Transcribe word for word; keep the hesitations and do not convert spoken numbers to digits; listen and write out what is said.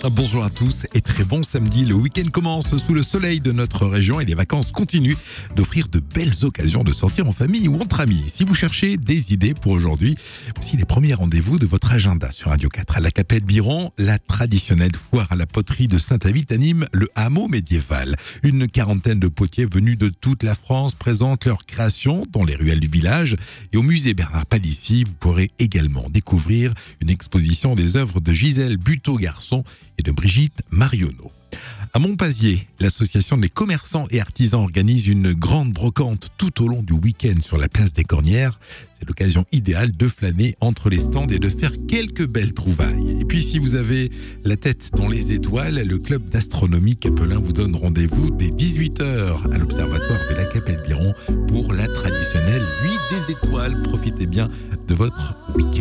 Bonjour à tous et très bon samedi. Le week-end commence sous le soleil de notre région et les vacances continuent d'offrir de belles occasions de sortir en famille ou entre amis. Si vous cherchez des idées pour aujourd'hui, voici les premiers rendez-vous de votre agenda sur Radio quatre. À la Capelle Biron, la traditionnelle foire à la poterie de Saint-Avit anime le hameau médiéval. Une quarantaine de potiers venus de toute la France présentent leurs créations dans les ruelles du village. Et au musée Bernard Palissy, vous pourrez également découvrir une exposition des œuvres de Gisèle Buteau-Garçon et de Brigitte Marionneau. À Montpazier, l'association des commerçants et artisans organise une grande brocante tout au long du week-end sur la place des Cornières. C'est l'occasion idéale de flâner entre les stands et de faire quelques belles trouvailles. Et puis si vous avez la tête dans les étoiles, le club d'astronomie Capelin vous donne rendez-vous dès dix-huit heures à l'observatoire de la Capelle Biron pour la traditionnelle nuit des étoiles. Profitez bien de votre week-end.